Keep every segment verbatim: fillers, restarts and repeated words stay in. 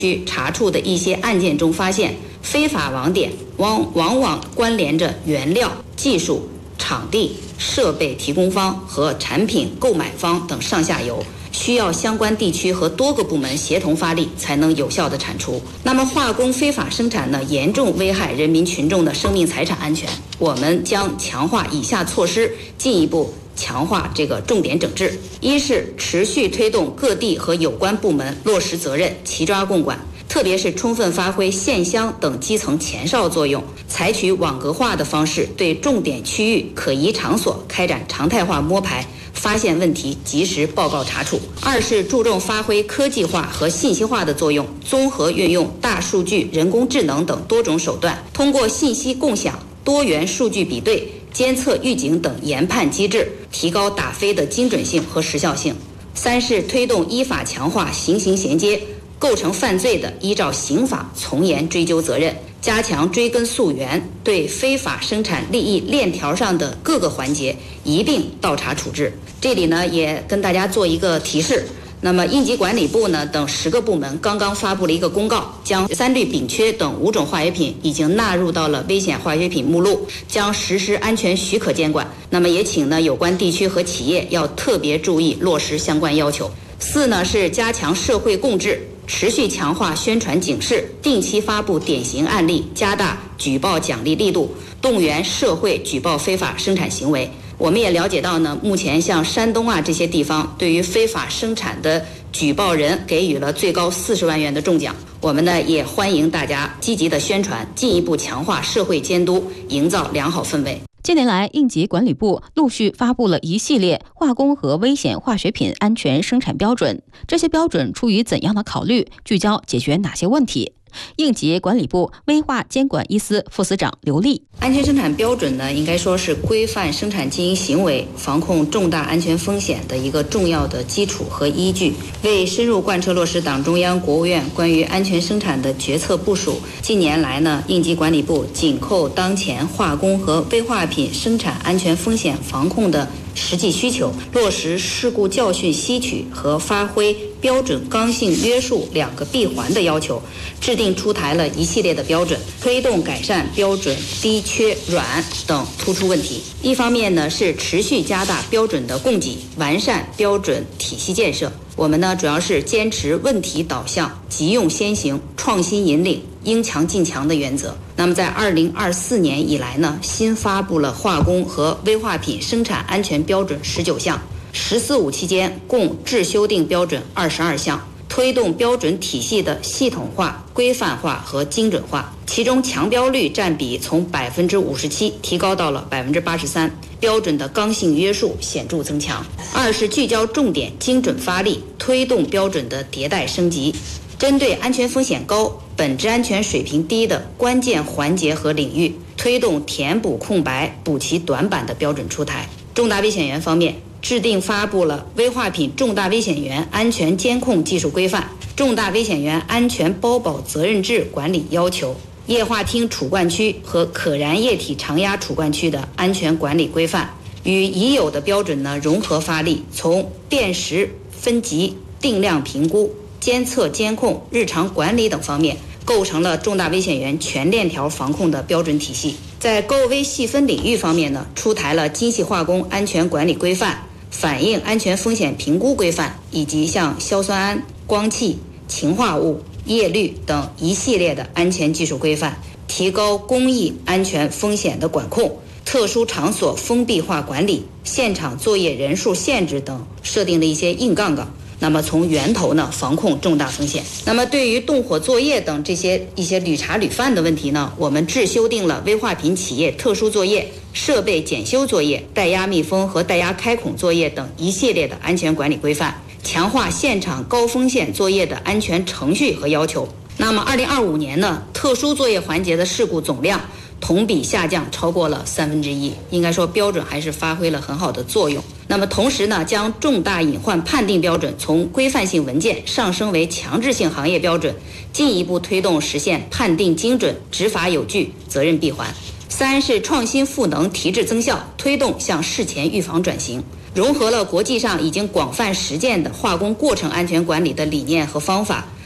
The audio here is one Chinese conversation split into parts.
去查处的一些案件中发现，非法网点往往往关联着原料、技术、场地、设备提供方和产品购买方等上下游，需要相关地区和多个部门协同发力，才能有效的铲除。那么化工非法生产呢，严重危害人民群众的生命财产安全。我们将强化以下措施，进一步强化这个重点整治。一是持续推动各地和有关部门落实责任，齐抓共管，特别是充分发挥县乡等基层前哨作用，采取网格化的方式，对重点区域、可疑场所开展常态化摸排，发现问题及时报告查处。二是注重发挥科技化和信息化的作用，综合运用大数据、人工智能等多种手段，通过信息共享、多元数据比对、监测预警等研判机制，提高打非的精准性和时效性。三是推动依法强化刑刑衔接，构成犯罪的依照刑法从严追究责任，加强追根溯源，对非法生产利益链条上的各个环节一并倒查处置。这里呢也跟大家做一个提示，那么应急管理部呢等十个部门刚刚发布了一个公告，将三氯丙炔等五种化学品已经纳入到了危险化学品目录，将实施安全许可监管。那么也请呢有关地区和企业要特别注意落实相关要求。四呢是加强社会共治，持续强化宣传警示，定期发布典型案例，加大举报奖励力度，动员社会举报非法生产行为。我们也了解到呢，目前像山东啊这些地方，对于非法生产的举报人给予了最高四十万元的重奖。我们呢也欢迎大家积极的宣传，进一步强化社会监督，营造良好氛围。 近年来，应急管理部陆续发布了一系列化工和危险化学品安全生产标准，这些标准出于怎样的考虑，聚焦解决哪些问题？应急管理部危化监管一司副司长刘丽： 安全生产标准呢，应该说是规范生产经营行为、防控重大安全风险的一个重要的基础和依据。为深入贯彻落实党中央、国务院关于安全生产的决策部署，近年来呢，应急管理部紧扣当前化工和危化品生产安全风险防控的实际需求，落实事故教训吸取和发挥标准刚性约束两个闭环的要求，制定出台了一系列的标准，推动改善标准低、缺、软等突出问题。一方面呢，是持续加大标准的供给，完善标准体系建设。我们呢，主要是坚持问题导向、急用先行、创新引领、应强尽强的原则。那么在二零二四年以来呢，新发布了化工和危化品生产安全标准十九项，十四五期间共制修订标准二十二项，推动标准体系的系统化、规范化和精准化。其中强标率占比从百分之五十七提高到了百分之八十三，标准的刚性约束显著增强。二是聚焦重点，精准发力，推动标准的迭代升级。针对安全风险高、本质安全水平低的关键环节和领域，推动填补空白、补齐短板的标准出台。重大危险源方面，制定发布了危化品重大危险源安全监控技术规范、重大危险源安全包保责任制管理要求、液化厅储罐区和可燃液体常压储罐区的安全管理规范，与已有的标准呢融合发力，从辨识、分级、定量评估、监测监控、日常管理等方面，构成了重大危险源全链条防控的标准体系。在高危细分领域方面呢，出台了精细化工安全管理规范、反映安全风险评估规范，以及像硝酸铵、光气、氰化物、液氯等一系列的安全技术规范，提高工艺安全风险的管控，特殊场所封闭化管理、现场作业人数限制等设定了一些硬杠杠。那么从源头呢防控重大风险。那么对于动火作业等这些一些屡查屡犯的问题呢，我们制修订了危化品企业特殊作业、设备检修作业、带压密封和带压开孔作业等一系列的安全管理规范，强化现场高风险作业的安全程序和要求。那么二零二五年呢，特殊作业环节的事故总量同比下降超过了三分之一，应该说标准还是发挥了很好的作用。那么同时呢，将重大隐患判定标准从规范性文件上升为强制性行业标准，进一步推动实现判定精准、执法有据、责任闭环。三是创新赋能、提质增效，推动向事前预防转型，融合了国际上已经广泛实践的化工过程安全管理的理念和方法，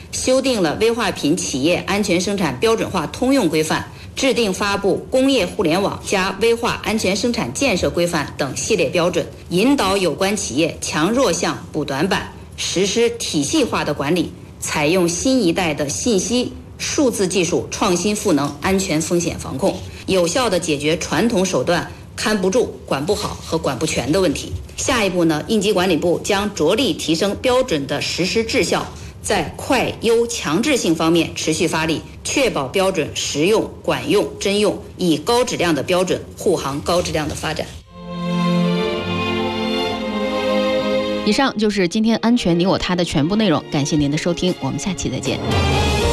修订了危化品企业安全生产标准化通用规范，制定发布工业互联网加危化安全生产建设规范等系列标准，引导有关企业强弱项补短板，实施体系化的管理，采用新一代的信息数字技术创新赋能安全风险防控，有效地解决传统手段看不住、管不好和管不全的问题。下一步呢，应急管理部将着力提升标准的实施质效，在快优强制性方面持续发力，确保标准实用、管用、真用，以高质量的标准护航高质量的发展。 以上就是今天安全你我他的全部内容，感谢您的收听，我们下期再见。